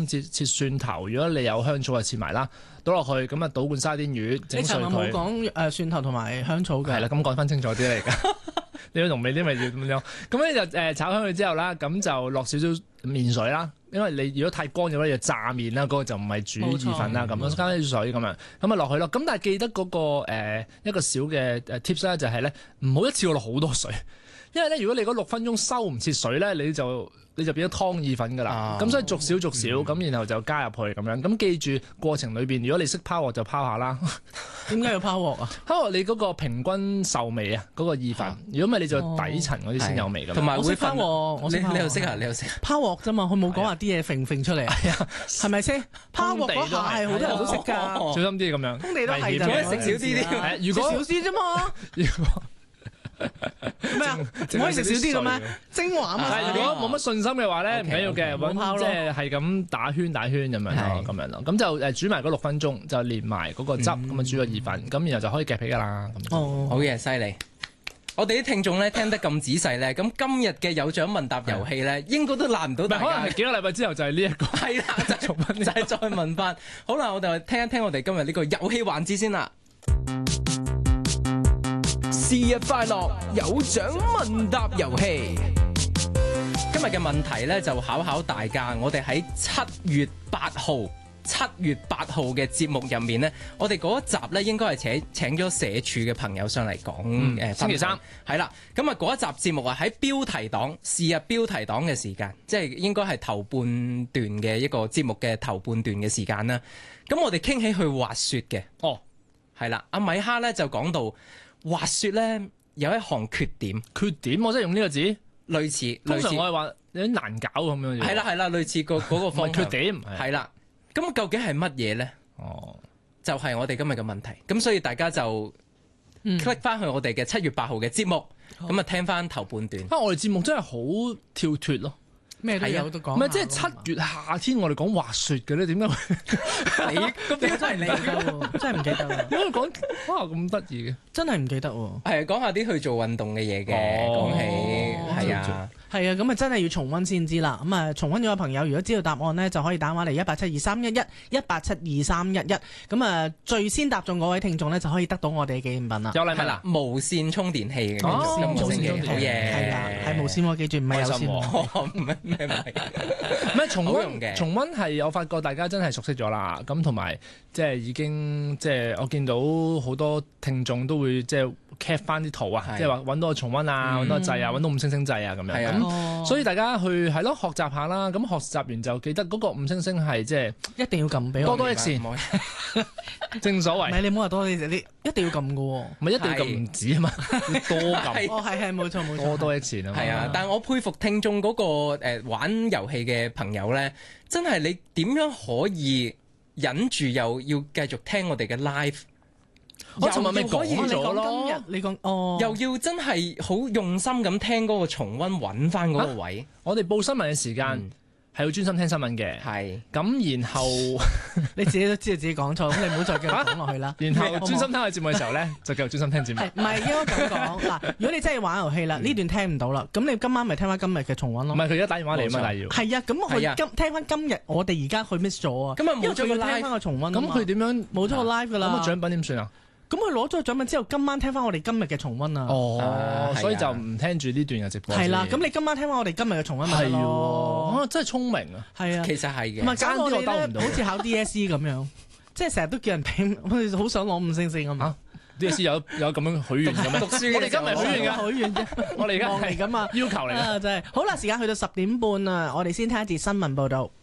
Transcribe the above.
葱、切蒜頭，如果你有香草就切埋啦，倒落去咁啊，倒罐沙甸魚，整碎佢。 你尋日冇講蒜頭同埋香草嘅。 係啦，咁講翻清楚啲嚟㗎。你要濃味啲咪要咁樣。咁咧就炒香佢之後啦，咁就落少少麵水啦。因為你如果太乾嘅話，就炸麵啦，嗰個就唔係煮意粉啦，咁樣加啲水咁樣，咁啊落去咯。咁但係記得嗰個一個小嘅tips 咧，就係咧唔好一次過落好多水，因為咧如果你嗰6分鐘收唔切水咧，你就變咗湯意粉㗎啦。咁所以逐少咁，然後就加入去咁樣。咁記住過程裏邊，如果你識拋鑊就拋下啦。 點解要拋鑊啊？ 拋鑊你嗰個平均受味啊，嗰個意粉。如果唔係你就底層嗰啲先有味㗎。 同埋會拋鑊， 你又識啊？你又識拋鑊啫嘛，佢冇講話啲嘢揈出嚟啊？係咪先？拋鑊嗰下係好多人都識㗎， 小心啲咁樣。 空地都係就食少啲啲。 如果少啲啫嘛。咩啊？唔可以食少啲嘅咩？精華嘛。 但係如果冇乜信心嘅話咧，唔緊要嘅，揾即係咁打圈咁樣咯，咁就煮埋嗰6分鐘，就連埋嗰個汁，咁啊煮個意粉，咁然後就可以夾皮㗎啦。 好嘢，犀利！我哋啲聽眾咧聽得咁仔細咧，咁今日嘅有獎問答遊戲咧，應該都難唔到大家。 可能係幾個禮拜之後就係呢一個。 係啦，就係再問翻。好啦，我哋聽一聽我哋今日呢個遊戲環節先啦。是日快樂有獎問答遊戲，今日嘅問題咧就考大家。我哋喺7月8號嘅節目入面咧，我哋嗰一集咧應該係請咗社署嘅朋友上嚟講星期三係啦。咁啊嗰一集節目啊喺標題黨是日標題黨嘅時間，即係應該係頭半段嘅一個節目嘅頭半段嘅時間啦。咁我哋傾起去滑雪嘅，係啦，阿米哈咧就講到。滑雪咧有一項缺點， 我真係用呢個字， 類似通常我係話有啲難搞咁樣。 係啦，類似嗰個方向。 缺點係啦， 咁究竟係乜嘢咧？就係我哋今日嘅問題。咁所以大家就 click 翻去我哋嘅7月8號嘅節目，咁啊聽翻頭半段。 我哋節目真係好跳脫咯。 咩都有得講， 唔係即係7月夏天我哋講滑雪嘅咧，點解？ 你個標真係你㗎，真係唔記得啦。 點解講哇咁得意嘅？ 真係唔記得喎。 係講下啲去做運動嘅嘢嘅，講起係啊。 係啊，咁啊真係要重溫先知啦。咁啊重溫咗嘅朋友，如果知道答案呢，就可以打返嚟1872311，1872311。咁啊最先答中嗰位聽眾呢，就可以得到我哋嘅紀念品啦。 有禮物啦， 無線充電器嘅， 無線充電器， 好嘢， 係啦，係無線喎，記住唔係有線喎。 咩唔係重溫係我發覺大家真係熟悉咗啦。咁同埋即係已經即係我見到好多聽眾都會即係 cap 翻啲圖啊，即係話揾到個重溫啊，揾到個掣啊，揾到5星星掣啊咁樣。咁所以大家去係咯學習下啦。咁學習完就記得嗰個5星星係即係一定要撳俾我多益善。正所謂。 唔係你唔好話多益善，你一定要撳嘅喎。 唔係一定要撳唔止啊嘛，要多撳。 係冇錯， 多益善啊嘛。 係啊，但係我佩服聽眾嗰個玩遊戲嘅朋友咧，真係你點樣可以忍住又要繼續聽我哋嘅 live？ 我尋日咪講咗咯， 你講又要真係好用心咁聽嗰個重溫，揾翻嗰個位。 我哋報新聞嘅時間係要專心聽新聞嘅， 係咁然後你自己都知道自己講錯，咁你唔好再繼續講落去啦。 然後專心聽我節目嘅時候咧，就繼續專心聽節目。 唔係應該咁講嗱，如果你真係玩遊戲啦，呢段聽唔到啦，咁你今晚咪聽翻今日嘅重溫咯。 唔係佢而家打電話嚟啊嘛，但係要係啊，咁佢聽翻今日我哋而家去 miss 咗啊， 咁啊冇咗個 live 聽翻個重溫。 咁佢點樣冇咗個 live 噶啦？ 咁個獎品點算啊？ 咁佢攞咗個獎品之後，今晚聽翻我哋今日嘅重溫啊！ 所以就唔聽住呢段嘅直播。 係啦，咁你今晚聽翻我哋今日嘅重溫咪咯？ 真係聰明啊！ 係啊， 其實係嘅。 唔係搞到我哋咧，好似考 DSE 咁樣，即係成日都叫人俾，我哋好想攞5星星啊嘛 ！DSE 有咁樣許願嘅咩？ 讀書我哋今日許願嘅， 許願啫， 我哋而家係咁啊， 要求嚟嘅。 真係好啦，時間去到10點半啊，我哋先聽一節新聞報導。